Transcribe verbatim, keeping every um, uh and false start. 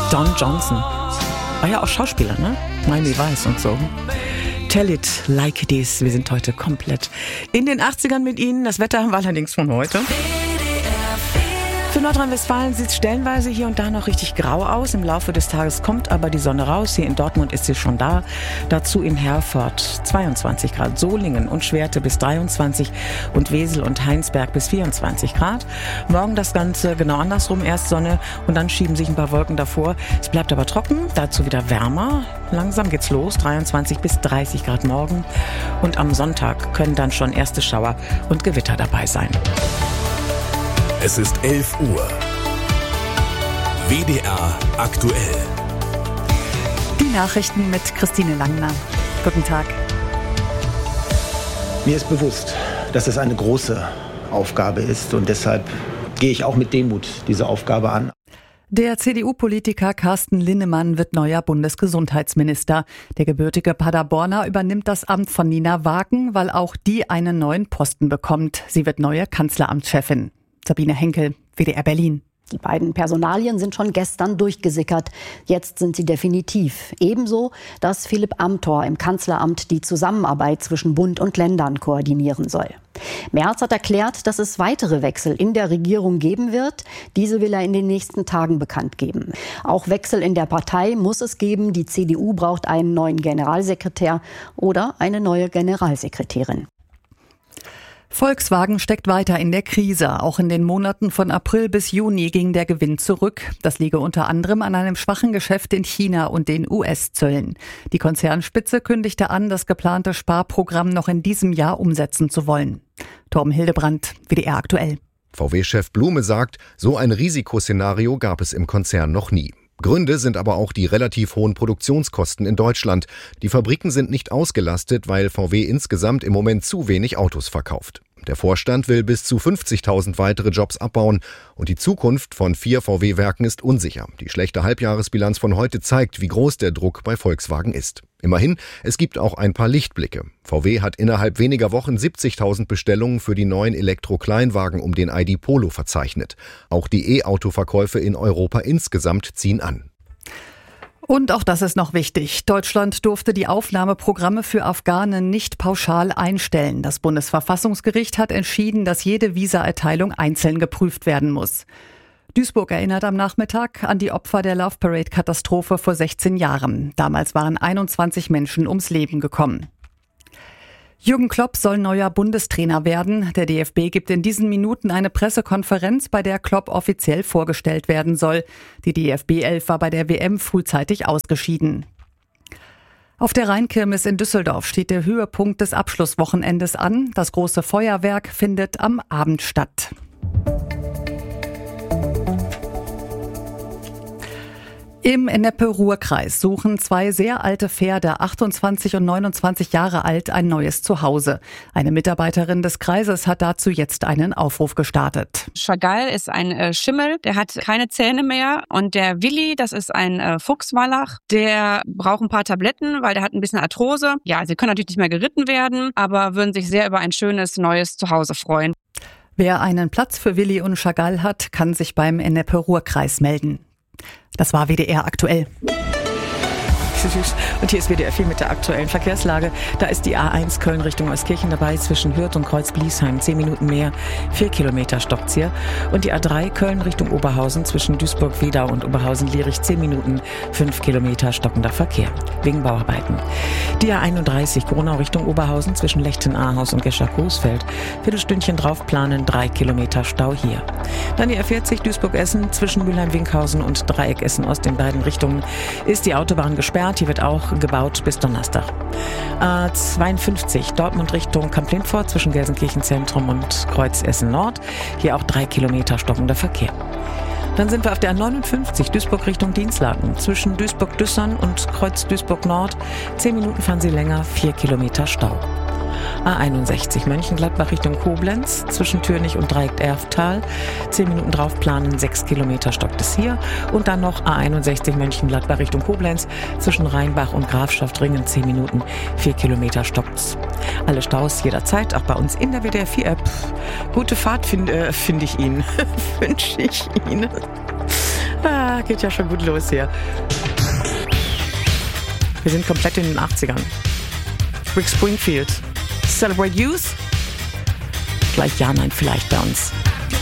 Don Johnson. War ja auch Schauspieler, ne? Miami Vice und so. Tell it like it is. Wir sind heute komplett in den achtzigern mit Ihnen. Das Wetter haben wir allerdings von heute. Für Nordrhein-Westfalen sieht es stellenweise hier und da noch richtig grau aus. Im Laufe des Tages kommt aber die Sonne raus. Hier in Dortmund ist sie schon da. Dazu in Herford zweiundzwanzig Grad, Solingen und Schwerte bis dreiundzwanzig und Wesel und Heinsberg bis vierundzwanzig Grad. Morgen das Ganze genau andersrum. Erst Sonne und dann schieben sich ein paar Wolken davor. Es bleibt aber trocken, dazu wieder wärmer. Langsam geht's los, dreiundzwanzig bis dreißig Grad morgen. Und am Sonntag können dann schon erste Schauer und Gewitter dabei sein. Es ist elf Uhr. W D R aktuell. Die Nachrichten mit Christine Langner. Guten Tag. Mir ist bewusst, dass es eine große Aufgabe ist und deshalb gehe ich auch mit Demut diese Aufgabe an. Der C D U-Politiker Carsten Linnemann wird neuer Bundesgesundheitsminister. Der gebürtige Paderborner übernimmt das Amt von Nina Wagen, weil auch die einen neuen Posten bekommt. Sie wird neue Kanzleramtschefin. Sabine Henkel, W D R Berlin. Die beiden Personalien sind schon gestern durchgesickert. Jetzt sind sie definitiv. Ebenso, dass Philipp Amthor im Kanzleramt die Zusammenarbeit zwischen Bund und Ländern koordinieren soll. Merz hat erklärt, dass es weitere Wechsel in der Regierung geben wird. Diese will er in den nächsten Tagen bekannt geben. Auch Wechsel in der Partei muss es geben. Die C D U braucht einen neuen Generalsekretär oder eine neue Generalsekretärin. Volkswagen steckt weiter in der Krise. Auch in den Monaten von April bis Juni ging der Gewinn zurück. Das liege unter anderem an einem schwachen Geschäft in China und den U S-Zöllen. Die Konzernspitze kündigte an, das geplante Sparprogramm noch in diesem Jahr umsetzen zu wollen. Torben Hildebrandt, W D R aktuell. V W-Chef Blume sagt, so ein Risikoszenario gab es im Konzern noch nie. Gründe sind aber auch die relativ hohen Produktionskosten in Deutschland. Die Fabriken sind nicht ausgelastet, weil V W insgesamt im Moment zu wenig Autos verkauft. Der Vorstand will bis zu fünfzigtausend weitere Jobs abbauen und die Zukunft von vier V W-Werken ist unsicher. Die schlechte Halbjahresbilanz von heute zeigt, wie groß der Druck bei Volkswagen ist. Immerhin, es gibt auch ein paar Lichtblicke. V W hat innerhalb weniger Wochen siebzigtausend Bestellungen für die neuen Elektro-Kleinwagen um den I D Polo verzeichnet. Auch die E-Auto-Verkäufe in Europa insgesamt ziehen an. Und auch das ist noch wichtig. Deutschland durfte die Aufnahmeprogramme für Afghanen nicht pauschal einstellen. Das Bundesverfassungsgericht hat entschieden, dass jede Visaerteilung einzeln geprüft werden muss. Duisburg erinnert am Nachmittag an die Opfer der Love Parade-Katastrophe vor sechzehn Jahren. Damals waren einundzwanzig Menschen ums Leben gekommen. Jürgen Klopp soll neuer Bundestrainer werden. Der D F B gibt in diesen Minuten eine Pressekonferenz, bei der Klopp offiziell vorgestellt werden soll. Die D F B-Elf war bei der W M frühzeitig ausgeschieden. Auf der Rheinkirmes in Düsseldorf steht der Höhepunkt des Abschlusswochenendes an. Das große Feuerwerk findet am Abend statt. Im Ennepe-Ruhr-Kreis suchen zwei sehr alte Pferde, achtundzwanzig und neunundzwanzig Jahre alt, ein neues Zuhause. Eine Mitarbeiterin des Kreises hat dazu jetzt einen Aufruf gestartet. Chagall ist ein äh, Schimmel, der hat keine Zähne mehr. Und der Willi, das ist ein äh, Fuchswallach, der braucht ein paar Tabletten, weil der hat ein bisschen Arthrose. Ja, sie können natürlich nicht mehr geritten werden, aber würden sich sehr über ein schönes neues Zuhause freuen. Wer einen Platz für Willi und Chagall hat, kann sich beim Ennepe-Ruhr-Kreis melden. Das war W D R aktuell. Und hier ist W D R vier mit der aktuellen Verkehrslage. Da ist die A eins Köln Richtung Euskirchen dabei, zwischen Hürth und Kreuz-Bliesheim. Zehn Minuten mehr, vier Kilometer stockt's hier. Und die A drei Köln Richtung Oberhausen, zwischen Duisburg-Wedau und Oberhausen-Lierich. Zehn Minuten, fünf Kilometer stockender Verkehr, wegen Bauarbeiten. Die A einunddreißig Gronau Richtung Oberhausen, zwischen Lechten-Ahaus und Gescher-Coesfeld. Viertelstündchen drauf planen, drei Kilometer Stau hier. Dann die A vierzig Duisburg-Essen, zwischen Mülheim-Winkhausen und Dreieck Essen-Ost in beiden Richtungen ist die Autobahn gesperrt. Hier wird auch gebaut bis Donnerstag. A zweiundfünfzig Dortmund Richtung Kamp-Lindfort zwischen Gelsenkirchen-Zentrum und Kreuz Essen-Nord. Hier auch drei Kilometer stockender Verkehr. Dann sind wir auf der A neunundfünfzig Duisburg Richtung Dinslaken. Zwischen Duisburg-Düssern und Kreuz Duisburg-Nord. Zehn Minuten fahren Sie länger, vier Kilometer Stau. A einundsechzig Mönchengladbach Richtung Koblenz, zwischen Türnich und Dreieck-Erftal. Zehn Minuten drauf planen, sechs Kilometer stockt es hier. Und dann noch A einundsechzig Mönchengladbach Richtung Koblenz, zwischen Rheinbach und Grafschaftringen. Zehn Minuten, vier Kilometer stockt's. Alle Staus jederzeit, auch bei uns in der W D R vier App. Gute Fahrt finde äh, find ich Ihnen, wünsche ich Ihnen. Ah, geht ja schon gut los hier. Wir sind komplett in den achtzigern. Rick Springfield. Celebrate Youth? Gleich ja, nein, vielleicht bei uns.